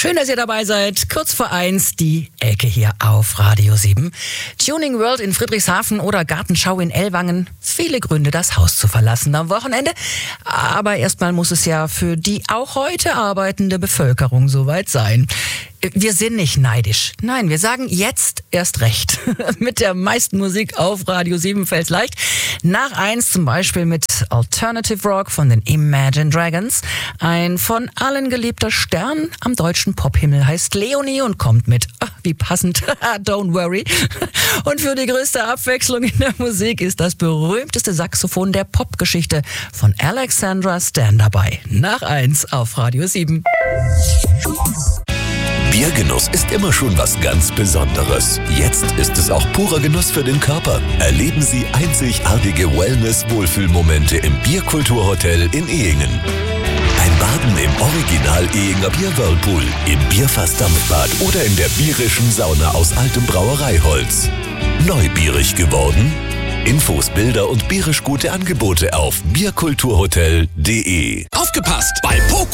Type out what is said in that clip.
Schön, dass ihr dabei seid. Kurz vor 1 die Ecke hier auf Radio 7. Tuning World in Friedrichshafen oder Gartenschau in Ellwangen. Viele Gründe, das Haus zu verlassen am Wochenende. Aber erstmal muss es ja für die auch heute arbeitende Bevölkerung soweit sein. Wir sind nicht neidisch. Nein, wir sagen jetzt erst recht. Mit der meisten Musik auf Radio 7 fällt's leicht. Nach 1 zum Beispiel mit Alternative Rock von den Imagine Dragons. Ein von allen geliebter Stern am deutschen Pophimmel heißt Leonie und kommt mit, wie passend, Don't Worry. Und für die größte Abwechslung in der Musik ist das berühmteste Saxophon der Popgeschichte von Alexandra Stan dabei. Nach 1 auf Radio 7. Biergenuss ist immer schon was ganz Besonderes. Jetzt ist es auch purer Genuss für den Körper. Erleben Sie einzigartige Wellness-Wohlfühlmomente im Bierkulturhotel in Ehingen. Ein Baden im Original Ehinger Bier Whirlpool, im Bierfassdampfbad oder in der bierischen Sauna aus altem Brauereiholz. Neubierig geworden? Infos, Bilder und bierisch gute Angebote auf bierkulturhotel.de. Aufgepasst! Bei Poco